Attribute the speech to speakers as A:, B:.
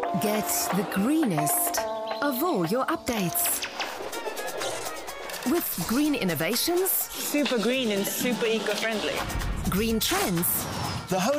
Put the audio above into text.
A: Get the greenest of all your updates. With green innovations,
B: Super green and super eco-friendly.
A: green trends,
C: The whole